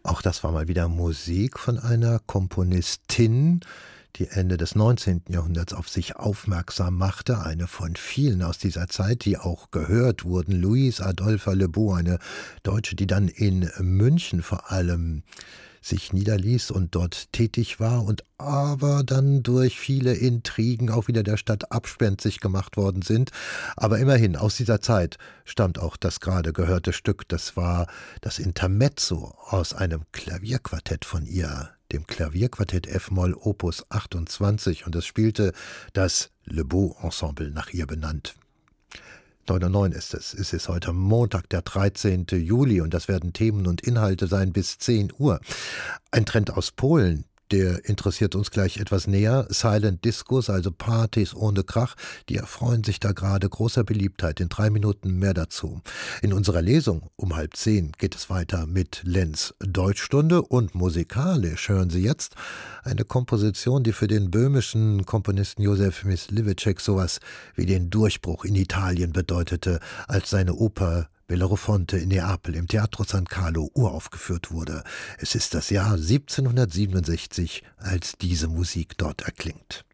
Auch das war mal wieder Musik von einer Komponistin, die Ende des 19. Jahrhunderts auf sich aufmerksam machte, eine von vielen aus dieser Zeit, die auch gehört wurden. Louise Adolphe Lebeau, eine Deutsche, die dann in München vor allem sich niederließ und dort tätig war und aber dann durch viele Intrigen auch wieder der Stadt abspenstig gemacht worden sind. Aber immerhin, aus dieser Zeit stammt auch das gerade gehörte Stück. Das war das Intermezzo aus einem Klavierquartett von ihr, dem Klavierquartett F-Moll Opus 28. Und es spielte das Lebeau Ensemble, nach ihr benannt. 9:09 ist es. Es ist heute Montag, der 13. Juli und das werden Themen und Inhalte sein bis 10 Uhr. Ein Trend aus Polen, der interessiert uns gleich etwas näher. Silent Discos, also Partys ohne Krach, die erfreuen sich da gerade großer Beliebtheit. In 3 Minuten mehr dazu. In unserer Lesung um 9:30 geht es weiter mit Lenz Deutschstunde und musikalisch hören Sie jetzt eine Komposition, die für den böhmischen Komponisten Józef Mysliveček sowas wie den Durchbruch in Italien bedeutete, als seine Oper Bellerofonte in Neapel im Teatro San Carlo uraufgeführt wurde. Es ist das Jahr 1767, als diese Musik dort erklingt.